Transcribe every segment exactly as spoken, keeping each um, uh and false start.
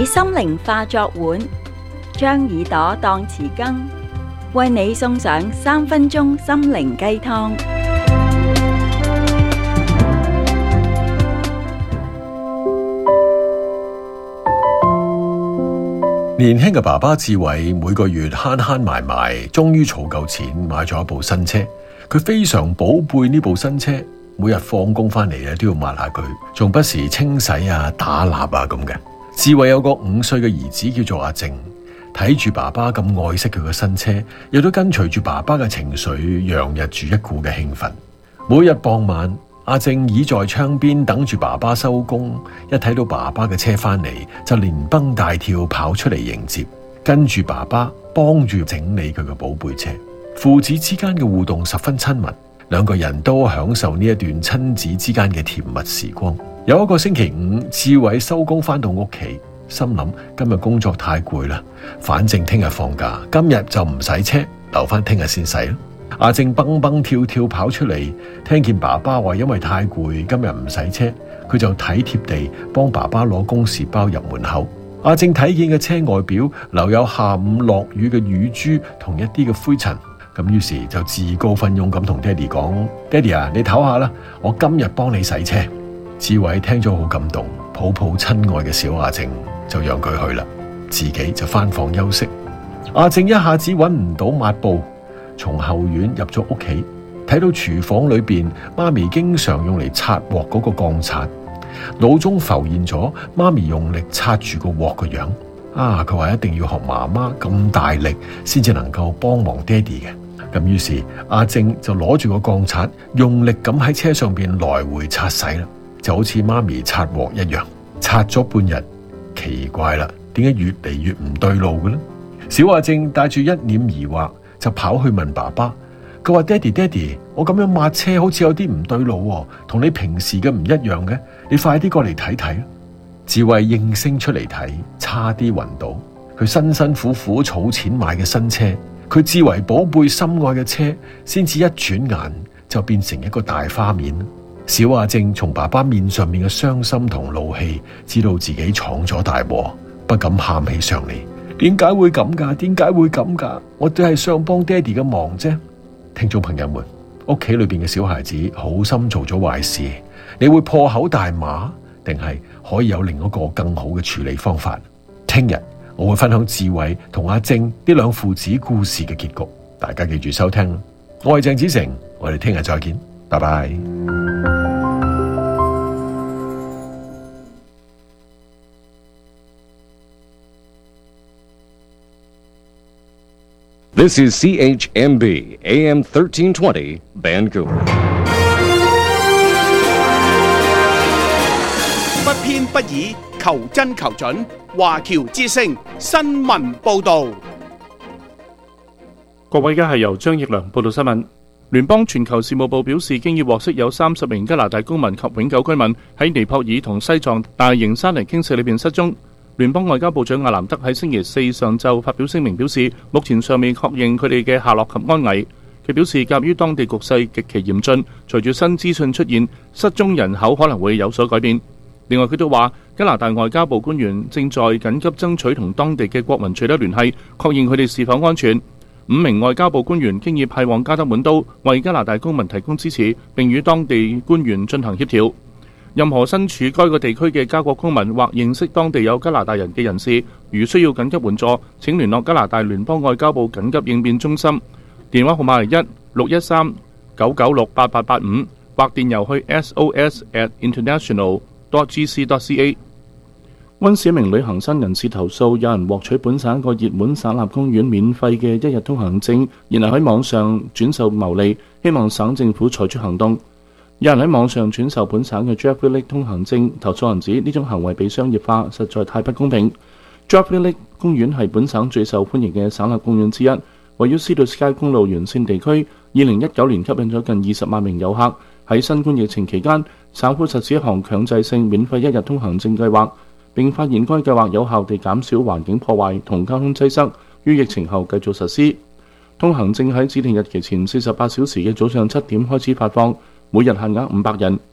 心靈化作碗，將耳朵當匙羹，為你送上三分鐘心靈雞湯。 年輕嘅爸爸志偉每個月慳慳埋埋，終於儲夠錢買咗一部新車。佢非常寶貝呢部新車，每日放工翻嚟咧都要抹下佢，仲不時清洗啊、打蠟啊咁嘅。志偉有個五歲嘅兒子叫做阿正，睇住爸爸咁愛惜佢嘅新車，亦都跟隨住爸爸嘅情緒，洋溢住一股嘅興奮。每日傍晚，阿正倚在窗邊等住爸爸收工，一睇到爸爸嘅車翻嚟，就連蹦帶跳跑出嚟迎接，跟住爸爸幫住整理佢嘅寶貝車。父子之間嘅互動十分親密，兩個人都享受呢一段親子之間嘅甜蜜時光。有一個星期五，志偉收工翻到屋企，心諗今日工作太攰啦，反正聽日放假，今日就唔使車，留翻聽日先使啦。阿正蹦蹦跳跳跑出嚟，聽見爸爸話因為太攰，今日唔使車，佢就體貼地幫爸爸攞公事包入門口。阿正睇見嘅車外表留有下午落雨嘅雨珠同一啲嘅灰塵，咁於是就自告奮勇咁同爹哋講：爹哋啊，你唞下啦，我今日幫你洗車。志偉聽咗好感動，抱抱親愛嘅小阿正，就讓佢去啦，自己就翻房休息。阿正一下子揾唔到抹布，從後院入咗屋企，睇到廚房裏邊媽咪經常用嚟擦鑊嗰個鋼刷，腦中浮現咗媽咪用力擦住個鑊嘅樣。啊，佢話一定要學媽媽咁大力，先至能夠幫忙爹哋嘅。咁於是阿正就攞住個鋼刷，用力咁喺車上邊來回擦洗啦，就好似媽咪擦鑊一樣。擦咗半日，奇怪啦，點解越嚟越唔對路嘅呢？小阿正帶住一臉疑惑，就跑去問爸爸。佢話：爹哋爹哋，我咁樣抹車好似有啲唔對路喎，同你平時嘅唔一樣嘅，你快啲過嚟睇睇。志偉應聲出嚟睇，差啲暈倒。佢辛辛苦苦儲錢買嘅新車，佢至為寶貝心愛嘅車，先至一轉眼就變成一個大花面。小阿正從爸爸面上面嘅傷心同怒氣，知道自己闖咗大禍，不敢喊起上嚟。點解會咁噶？點解會咁噶？我都係想幫爹哋嘅忙啫。聽眾朋友們，屋企裏邊嘅小孩子好心做咗壞事，你會破口大罵，定係可以有另一個更好嘅處理方法？聽日我會分享志偉同阿正呢兩父子故事嘅結局，大家記住收聽。我係鄭子誠，我哋聽日再見，拜拜。 This is C H M B A M thirteen twenty Vancouver。 不偏不倚，求真求準。華僑之聲新聞報導。 各位，而家係由張奕良報道新聞。聯邦全球事務部表示，經已獲悉有三十名加拿大公民及永久居民喺尼泊爾同西藏大型山泥傾瀉裏邊失蹤。聯邦外交部長阿南德喺星期四上晝發表聲明，表示目前尚未確認佢哋嘅下落及安危。佢表示，鑑於當地局勢極其嚴峻，隨住新資訊出現，失蹤人口可能會有所改變。另外，佢都話加拿大外交部官員正在緊急爭取同當地嘅國民取得聯繫，確認佢哋是否安全。五名外交部官員經已派往加德滿都，為加拿大公民提供支持，並與當地官員進行協調。任何身處該個地區嘅加國公民或認識當地有加拿大人嘅人士，如需要緊急援助，請聯絡加拿大聯邦外交部緊急應變中心，電話號碼係一六一三九九六八八八五，或電郵去 s o s at international dot g c dot c a。 溫市一名旅行新人士投訴，有人獲取本省一個熱門省立公園免費嘅一日通行證，然後喺網上轉售牟利，希望省政府採取行動。有人喺網上轉售本省嘅 Jeffrey Lake 通行證，投訴人指呢種行為被商業化，實在太不公平。Jeffrey Lake 公園係本省最受歡迎嘅省立公園之一，位於 Sea to Sky 公路沿線地區。二零一九年吸引咗近二十萬名遊客。喺新冠疫情期間，省府實施一項強制性免費一日通行證計劃，並發現該計劃有效地減少環境破壞同交通擠塞，於疫情後繼續實施。通行證喺指定日期前四十八小時嘅早上七點開始發放，每日限額五百人。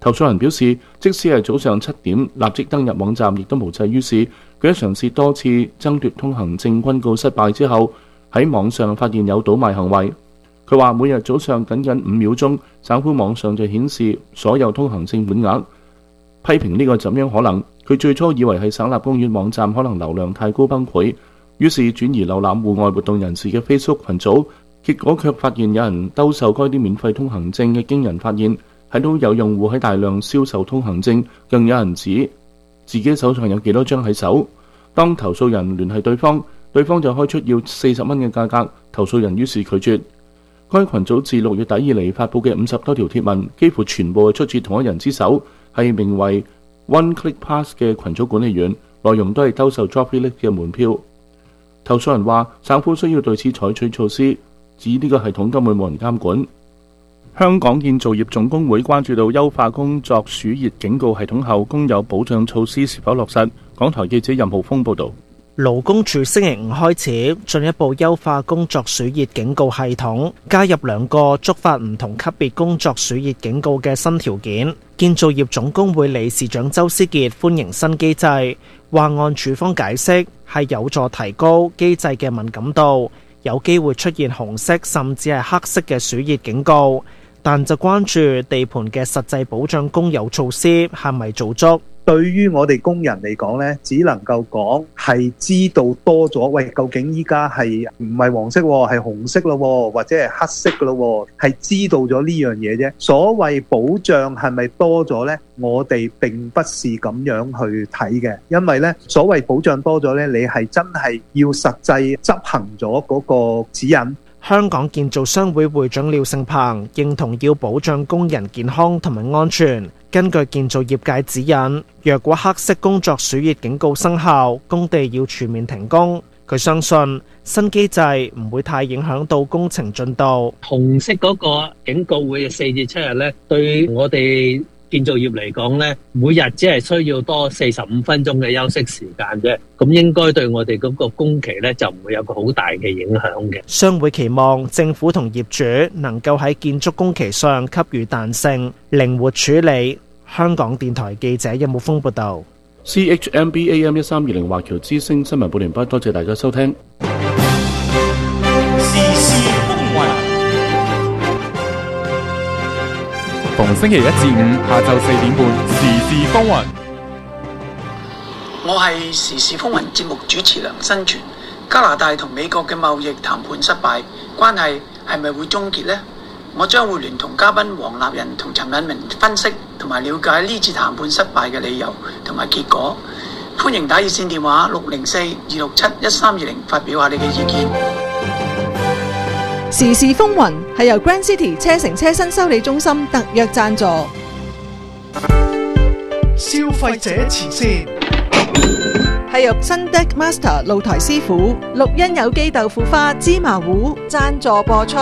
投訴人表示，即使係早上七點立即登入網站，亦都無濟於事。佢喺嘗試多次爭奪通行證均告失敗之後，喺網上發現有倒賣行為。佢話每日早上僅僅五秒鐘，省府網上就顯示所有通行證滿額，批評呢個怎樣可能？佢最初以為係省立公園網站可能流量太高崩潰，於是轉移瀏覽戶外活動人士嘅 Facebook 群組，結果卻發現有人兜售該啲免費通行證嘅驚人發現，睇到有用戶喺大量銷售通行證，更有人指自己手上有幾多張喺手。當投訴人聯繫對方，對方就開出要四十蚊嘅價格，投訴人於是拒絕。該群組自六月底以嚟發佈嘅五十多條貼文，幾乎全部係出自同一人之手，係名為 One Click Pass 嘅群組管理員，內容都係兜售 Drop Relief 嘅門票。投訴人話，省府需要對此採取措施，指呢個系統根本冇人監管。香港建造業總工會關注到優化工作暑熱警告系統後，工友保障措施是否落實。港台記者任浩峰報導。 勞工處星期五開始進一步優化工作暑熱警告系統，加入兩個觸發唔同級別工作暑熱警告嘅新條件。建造業總工會理事長周思傑歡迎新機制，話按處方解釋係有助提高機制嘅敏感度，有機會出現紅色甚至係黑色嘅暑熱警告，但就關注地盤嘅實際保障工友措施係咪做足。 對於我哋工人嚟講呢，只能夠講係知道多咗，喂，究竟依家係唔係黃色，係紅色咯，或者係黑色噶咯，係知道咗呢樣嘢啫。所謂保障係咪多咗呢？我哋並不是咁樣去睇嘅，因為呢所謂保障多咗呢，你係真係要實際執行咗嗰個指引。 香港建造商會會長廖勝鵬認同要保障工人健康同埋安全。根據建造業界指引，若果黑色工作暑熱警告生效，工地要全面停工。佢相信新機制唔會太影響到工程進度。 紅色嗰個警告會四至七日咧，對我哋建造業嚟講咧，每日只係需要多四十五分鐘嘅休息時間啫，咁應該對我哋嗰個工期咧就唔會有個好大嘅影響嘅。 商會期望政府同業主能夠喺建築工期上給予彈性，靈活處理。香港電台記者任武峰報道。 C H M B A M 一三二零華僑之聲新聞報連畢，多謝大家收聽。 時事風雲，逢星期一至五下晝四點半，時事風雲。 我係時事風雲節目主持梁新全。加拿大同美國嘅貿易談判失敗，關係係咪會終結呢？我將會聯同嘉賓黃立仁同陳敏明分析同埋了解呢次談判失敗嘅理由同埋結果。歡迎打熱線電話六零四二六七一三二零發表下你嘅意見。 時事風雲係由 Grand City 車城車身修理中心特約贊助。 消費者前線係由 Sundeck Master 露台師傅、綠茵有機豆腐花、芝麻糊贊助播出。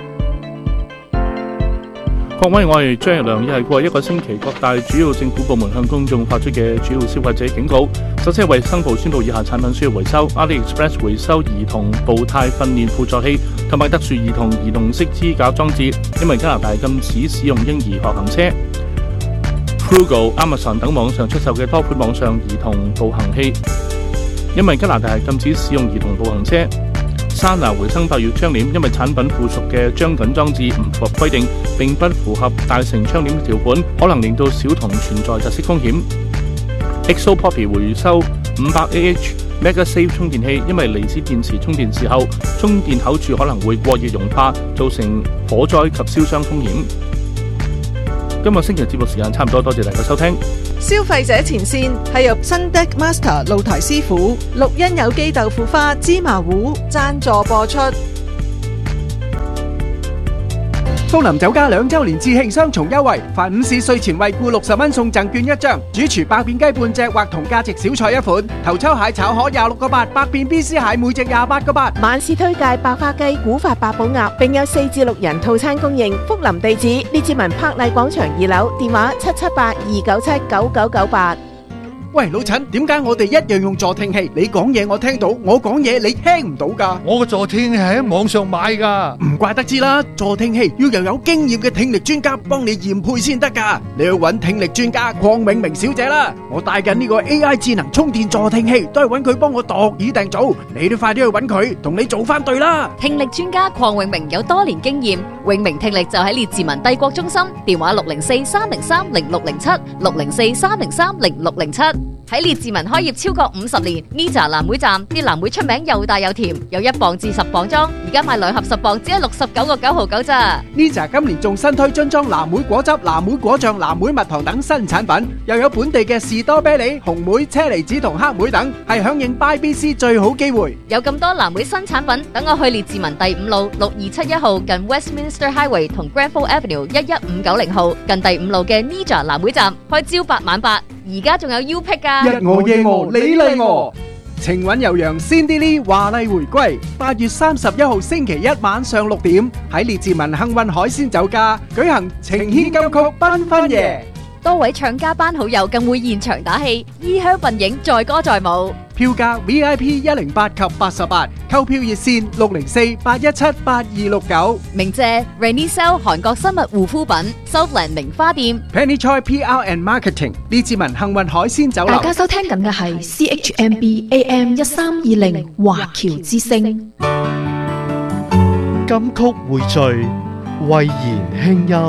各位，我係張日良，亦係過去一個星期各大主要政府部門向公眾發出嘅主要消費者警告。首先係衛生部宣布以下產品需要回收 ：AliExpress 回收兒童步態訓練輔助器同埋特殊兒童移動式支架裝置，因為加拿大禁止使用嬰兒學行車。Frugal、Amazon 等網上出售嘅多款網上兒童步行器，因為加拿大禁止使用兒童步行車。Sana 回生百葉窗簾，因為產品附屬嘅張緊裝置唔符合規定，並不符合大成窗簾條款，可能令到小童存在窒息風險。X O Poppy 回收五百 A H MagSafe 充電器，因為離子電池充電時候，充電口處可能會過熱融化，造成火災及燒傷風險。今個星期節目時間差唔多，多謝大家收聽。 消費者前線係由 Sundeck Master 露台師傅、綠茵有機豆腐花、芝麻糊贊助播出。 富林酒家兩週年致慶雙重優惠，凡午市稅前惠顧六十蚊送贈券一張，主廚百變雞半隻或同價值小菜一款，頭抽蟹炒河廿六個八，百變 B C 蟹每隻廿八個八。 晚市推介百花雞、古法八寶鴨，並有四至六人套餐供應。福林地址：列治文柏麗廣場二樓，電話七七八二九七九九九八。 喂，老陳，點解我哋一樣用助聽器？你講嘢我聽到，我講嘢你聽唔到㗎？ 我個助聽器喺網上買㗎。 唔唔怪得知啦，助聽器要由有經驗嘅聽力專家幫你驗配先得噶。你去揾聽力專家鄺永明小姐啦。我帶緊呢個 A I 智能充電助聽器，都係揾佢幫我度耳訂造。你都快啲去揾佢，同你做翻對啦。 聽力專家鄺永明有多年經驗，永明聽力就喺列治文帝國中心，電話六零四三零三零六零七六零四三零三零六零七。喺列治文開業超過五十年 ，Nija 藍莓站啲藍莓出名又大又甜，有一磅至十磅裝，而家買兩盒十磅只係六十九個九毫九咋。 Nija 今年仲新推樽裝藍莓果汁、藍莓果醬、藍莓蜜糖等新產品，又有本地嘅士多啤梨、紅莓、車厘子同黑莓等，係響應 B B C 最好機會。 有咁多藍莓新產品，等我去列治文第五路六二七一號近 Westminster Highway 同 Granville Avenue 一一五九零號近第五路嘅 Nija 藍莓站，開朝八晚八，而家仲有 U Pick 噶。 日我夜我你麗我，情韻悠揚 Cindy Lee 華麗回歸，八月三十一號星期一晚上六點喺列治文幸運海鮮酒家舉行情牽金曲繽紛夜， 多位唱家班好友更會現場打氣，衣香鬢影載歌載舞。 票價 V I P 一零八及八十八，購票熱線六零四八一七八二六九。 鳴謝 Renisel 韓國生物護膚品 Southland 名花店 Penny Choi P R and Marketing 列治文幸運海鮮酒樓。 大家收聽緊嘅係 C H M B A M 一三二零華僑之聲。 金曲匯聚，慧言輕音。